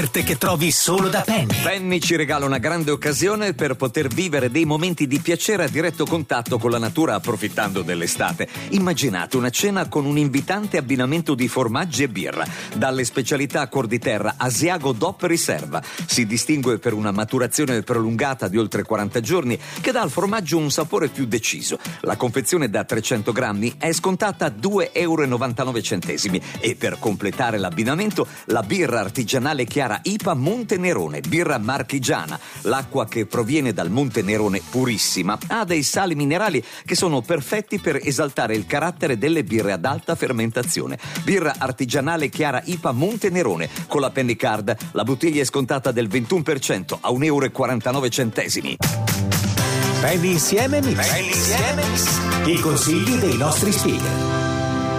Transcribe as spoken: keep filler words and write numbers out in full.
che trovi solo da Penny. Penny ci regala una grande occasione per poter vivere dei momenti di piacere a diretto contatto con la natura approfittando dell'estate. Immaginate una cena con un invitante abbinamento di formaggi e birra. Dalle specialità Cuor di Terra, Asiago D O P Riserva. Si distingue per una maturazione prolungata di oltre quaranta giorni che dà al formaggio un sapore più deciso. La confezione da trecento grammi è scontata a due e novantanove centesimi e per completare l'abbinamento la birra artigianale chiara I P A Monte Nerone, birra marchigiana. L'acqua che proviene dal Monte Nerone purissima ha dei sali minerali che sono perfetti per esaltare il carattere delle birre ad alta fermentazione. Birra artigianale chiara I P A Monte Nerone con la Penny Card. La bottiglia è scontata del ventuno per cento a un e quarantanove centesimi. Penny insieme Mix. Penny insieme Mix. I consigli dei nostri speaker.